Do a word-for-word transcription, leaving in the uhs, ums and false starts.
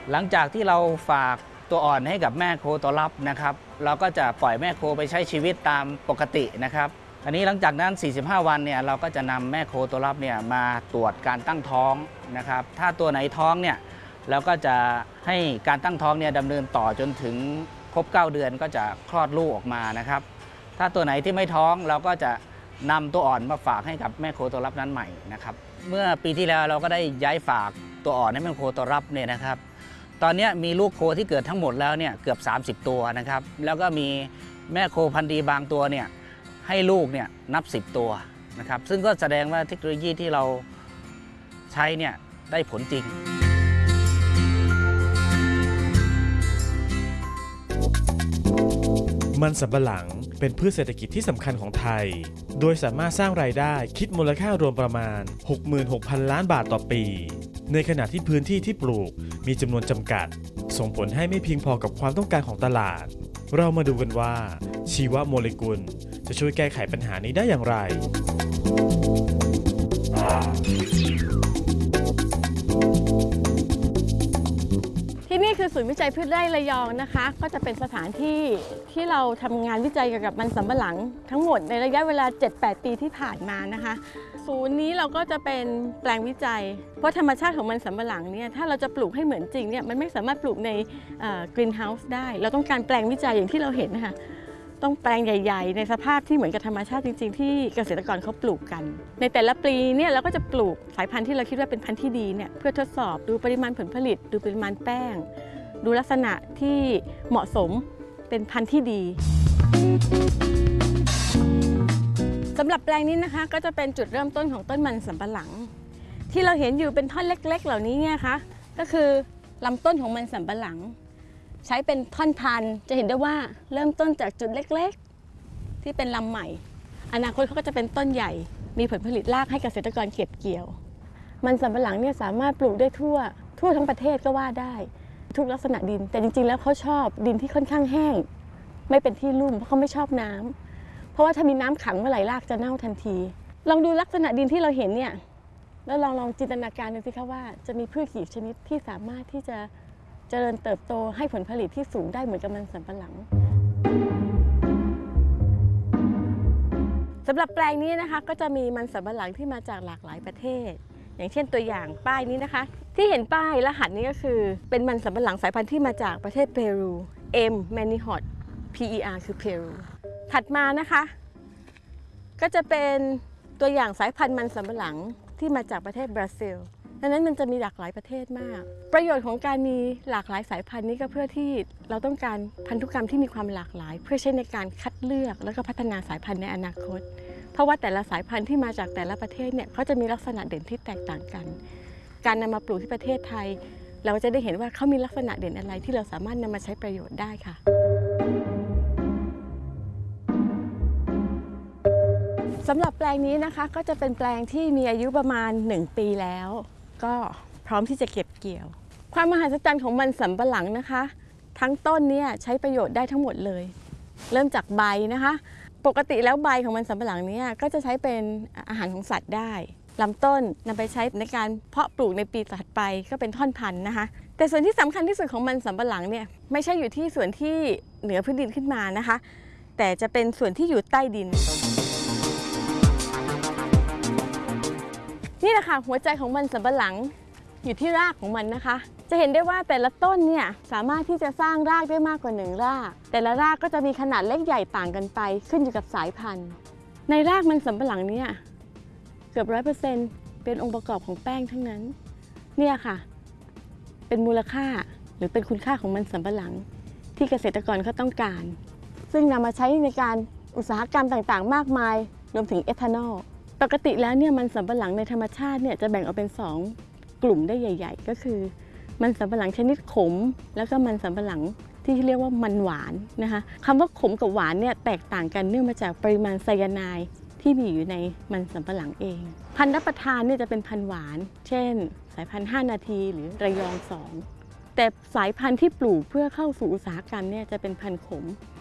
หลังจากที่เราฝากตัวอ่อนให้กับแม่โคตัวรับนะครับเราก็จะปล่อยแม่โคไปใช้ชีวิตตามปกตินะครับอันนี้หลังจากนั้นสี่สิบห้าวันเนี่ยเราก็จะนำแม่โคตัวรับเนี่ยมาตรวจการตั้งท้องนะครับถ้าตัวไหนท้องเนี่ยเราก็จะให้การตั้งท้องเนี่ยดำเนินต่อจนถึงครบเก้าเดือนก็จะคลอดลูกออกมานะครับถ้าตัวไหนที่ไม่ท้องเราก็จะนำตัวอ่อนมาฝากให้กับแม่โคตัวรับนั้นใหม่นะครับเมื่อปีที่แล้วเราก็ได้ย้ายฝากตัวอ่อนให้แม่โคตัวรับเนี่ยนะครับตอนนี้มีลูกโคที่เกิดทั้งหมดแล้วเนี่ยเกือบสามสิบตัวนะครับแล้วก็มีแม่โคพันธุ์ดีบางตัวเนี่ยให้ลูกเนี่ยนับสิบตัวนะครับซึ่งก็แสดงว่าเทคโนโลยีที่เราใช้เนี่ยได้ผลจริงมันสำปะหลังเป็นพืชเศรษฐกิจที่สำคัญของไทยโดยสามารถสร้างรายได้คิดมูลค่ารวมประมาณ หกหมื่นหกพัน ล้านบาทต่อปีในขณะที่พื้นที่ที่ปลูกมีจำนวนจำกัดส่งผลให้ไม่เพียงพอกับความต้องการของตลาดเรามาดูกันว่าชีวโมเลกุลจะช่วยแก้ไขปัญหานี้ได้อย่างไรที่นี่คือศูนย์วิจัยพืชไร่ระยองนะคะก็จะเป็นสถานที่ที่เราทำงานวิจัยเกี่ยวกับมันสำปะหลังทั้งหมดในระยะเวลา เจ็ดแปด ปีที่ผ่านมานะคะศูนย์นี้เราก็จะเป็นแปลงวิจัยเพราะธรรมชาติของมันสำปะหลังเนี่ยถ้าเราจะปลูกให้เหมือนจริงเนี่ยมันไม่สามารถปลูกในกรีนเฮาส์ได้เราต้องการแปลงวิจัยอย่างที่เราเห็นนะคะต้องแปลงใหญ่ๆในสภาพที่เหมือนกับธรรมชาติจริงๆที่เกษตรกรเขาปลูกกันในแต่ละปีเนี่ยเราก็จะปลูกสายพันธุ์ที่เราคิดว่าเป็นพันธุ์ที่ดีเนี่ยเพื่อทดสอบดูปริมาณผลผลิตดูปริมาณแป้งดูลักษณะที่เหมาะสมเป็นพันธุ์ที่ดีสำหรับแปลงนี้นะคะก็จะเป็นจุดเริ่มต้นของต้นมันสำปะหลังที่เราเห็นอยู่เป็นท่อนเล็กๆเหล่านี้เนี่ยค่ะก็คือลำต้นของมันสำปะหลังใช้เป็นท่อนพันธุ์จะเห็นได้ว่าเริ่มต้นจากจุดเล็กๆที่เป็นลำใหม่อนาคตเขาก็จะเป็นต้นใหญ่มีผลผลิตรากให้เกษตรกรเก็บเกี่ยวมันสำปะหลังเนี่ยสามารถปลูกได้ทั่วทั่วทั้งประเทศก็ว่าได้ทุกลักษณะดินแต่จริงๆแล้วเขาชอบดินที่ค่อนข้างแห้งไม่เป็นที่ลุ่มเพราะเขาไม่ชอบน้ำเพราะว่าถ้ามีน้ำขังเมื่อไหร่รากจะเน่าทันทีลองดูลักษณะดินที่เราเห็นเนี่ยแล้วลองลองจินตนาการดูสิคะว่าจะมีพืชกี่ชนิดที่สามารถที่จะเจริญเติบโตให้ผลผลิตที่สูงได้เหมือนกับมันสำปะหลังสำหรับแปลงนี้นะคะก็จะมีมันสำปะหลังที่มาจากหลากหลายประเทศอย่างเช่นตัวอย่างป้ายนี้นะคะที่เห็นป้ายรหัสนี้ก็คือเป็นมันสำปะหลังสายพันธุ์ที่มาจากประเทศเปรู M Manihot พี อี อาร์ คือเปรูถัดมานะคะก็จะเป็นตัวอย่างสายพันธุ์มันสำปะหลังที่มาจากประเทศบราซิลดังนั้นมันจะมีหลากหลายประเทศมากประโยชน์ของการมีหลากหลายสายพันธุ์นี้ก็เพื่อที่เราต้องการพันธุกรรมที่มีความหลากหลายเพื่อใช้ในการคัดเลือกแล้วก็พัฒนาสายพันธุ์ในอนาคตเพราะว่าแต่ละสายพันธุ์ที่มาจากแต่ละประเทศเนี่ยเขาจะมีลักษณะเด่นที่แตกต่างกันการนำมาปลูกที่ประเทศไทยเราจะได้เห็นว่าเขามีลักษณะเด่นอะไรที่เราสามารถนำมาใช้ประโยชน์ได้ค่ะสำหรับแปลงนี้นะคะก็จะเป็นแปลงที่มีอายุประมาณหนึ่งปีแล้วก็พร้อมที่จะเก็บเกี่ยวความมหัศจรรย์ของมันสำปะหลังนะคะทั้งต้นเนี่ยใช้ประโยชน์ได้ทั้งหมดเลยเริ่มจากใบนะคะปกติแล้วใบของมันสำปะหลังเนี่ยก็จะใช้เป็นอาหารของสัตว์ได้ลำต้นนำไปใช้ในการเพาะปลูกในปีถัดไปก็เป็นท่อนพันธุ์นะคะแต่ส่วนที่สำคัญที่สุดของมันสำปะหลังเนี่ยไม่ใช่อยู่ที่ส่วนที่เหนือพื้นดินขึ้นมานะคะแต่จะเป็นส่วนที่อยู่ใต้ดินนี่แหละค่ะหัวใจของมันสำปะหลังอยู่ที่รากของมันนะคะจะเห็นได้ว่าแต่ละต้นเนี่ยสามารถที่จะสร้างรากได้มากกว่าหนึ่งรากแต่ละรากก็จะมีขนาดเล็กใหญ่ต่างกันไปขึ้นอยู่กับสายพันธุ์ในรากมันสำปะหลังเนี่ยเกือบร้อยเปอร์เซ็นต์เป็นองค์ประกอบของแป้งทั้งนั้นเนี่ยค่ะเป็นมูลค่าหรือเป็นคุณค่าของมันสำปะหลังที่เกษตรกรเขาต้องการซึ่งนำมาใช้ในการอุตสาหกรรมต่างๆมากมายรวมถึงเอทานอลปกติแล้วเนี่ยมันสำปะหลังในธรรมชาติเนี่ยจะแบ่งออกเป็นสองกลุ่มได้ใหญ่ๆก็คือมันสำปะหลังชนิดขมแล้วก็มันสำปะหลังที่เรียกว่ามันหวานนะคะคำว่าขมกับหวานเนี่ยแตกต่างกันเนื่องมาจากปริมาณไซยาไนด์ที่มีอยู่ในมันสำปะหลังเองพันธุ์รับประทานเนี่ยจะเป็นพันธุ์หวานเช่นสายพันธุ์ห้านาทีหรือระยองสองแต่สายพันธุ์ที่ปลูกเพื่อเข้าสู่อุตสาหกรรมเนี่ยจะเป็นพันธุ์ขม